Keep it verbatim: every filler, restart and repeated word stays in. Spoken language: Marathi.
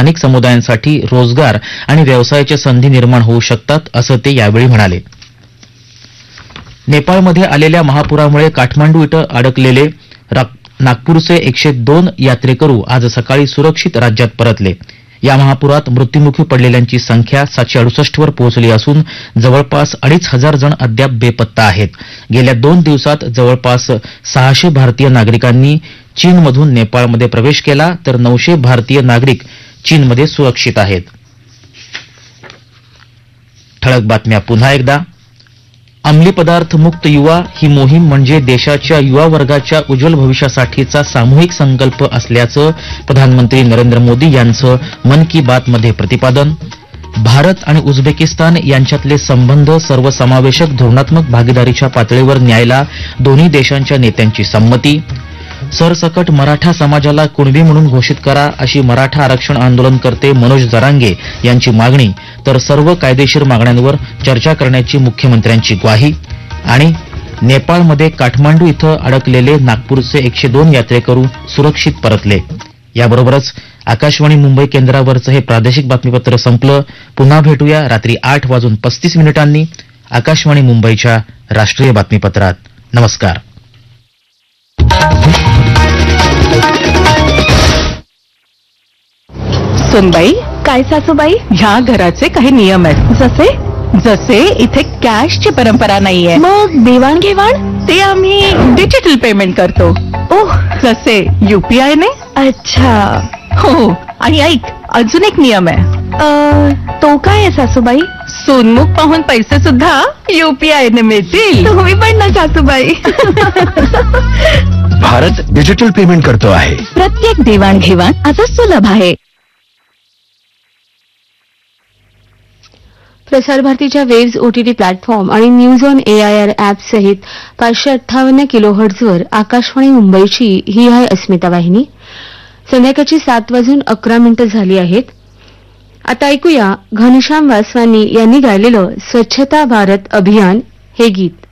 स्थानिक समुदायांसाठी रोजगार आणि व्यवसायाच्या संधी निर्माण होऊ शकतात असं ते यावेळी म्हणाले. नेपाळमध्ये आलेल्या महापुरामुळे काठमांडू इथं अडकलेले नागपूरचे एकशे दोन यात्रेकरू आज सकाळी सुरक्षित राज्यात परतले. या महापुरात मृत्युमुखी पडलेल्यांची संख्या सातशे अडुसष्ट वर पोहोचली असून जवळपास अडीच हजार जण अद्याप बेपत्ता आहेत. गेल्या दोन दिवसात जवळपास सहाशे भारतीय नागरिकांनी चीनमधून नेपाळमध्ये प्रवेश केला तर नऊशे भारतीय नागरिक चीनमध्ये सुरक्षित आहेत. ठळक बातम्या पुन्हा एकदा. अंमली पदार्थ मुक्त युवा ही मोहीम म्हणजे देशाच्या युवा वर्गाच्या उज्ज्वल भविष्यासाठीचा सामूहिक संकल्प असल्याचं प्रधानमंत्री नरेंद्र मोदी यांचं मन की बात मध्ये प्रतिपादन. भारत आणि उझबेकिस्तान यांच्यातले संबंध सर्वसमावेशक धोरणात्मक भागीदारीच्या पातळीवर न्यायला दोन्ही देशांच्या नेत्यांची संमती. सरसकट मराठा समाजाला कुणबी म्हणून घोषित करा अशी मराठा आरक्षण आंदोलनकर्ते मनोज जरांगे यांची मागणी तर सर्व कायदेशीर मागण्यांवर चर्चा करण्याची मुख्यमंत्र्यांची ग्वाही. आणि नेपाळमध्ये काठमांडू इथं अडकलेले नागपूरचे एकशे दोन यात्रेकरू सुरक्षित परतले. याबरोबरच आकाशवाणी मुंबई केंद्रावरचं हे प्रादेशिक बातमीपत्र संपलं. पुन्हा भेटूया रात्री आठ वाजून पस्तीस मिनिटांनी आकाशवाणी मुंबईच्या राष्ट्रीय बातमीपत्रात. नमस्कार. सुनबाई, काय सासूबाई, ह्या घराचे काही नियम आहेत. जसे जसे इथे कॅशची परंपरा नाहीये. मग देवाणघेवाण ते आम्ही डिजिटल पेमेंट करतो. ओह, जसे यूपीआय ने. अच्छा, हो. आणि ऐक, अजून एक नियम आहे. तो काय आहे सासूबाई? सोनमुख पाहून पैसे सुद्धा यूपीआय ने मिळतील. तुम्ही पण ना सासूबाई. भारत डिजिटल पेमेंट करतो आहे. प्रत्येक देवाणघेवाण आता सुलभ आहे. प्रसारभारतीच्या वेव्ज ओटीटी प्लॅटफॉर्म आणि न्यूज ऑन एआयआर ऍप सहित पाचशे अठ्ठावन्न किलोहर्ट्झवर आकाशवाणी मुंबईची ही आहे अस्मिता वाहिनी. संध्याकाळची सात वाजून अकरा मिनिटं झाली आहेत. आता ऐकूया घनश्याम वासवानी यांनी गायलेलं स्वच्छता भारत अभियान हे गीत.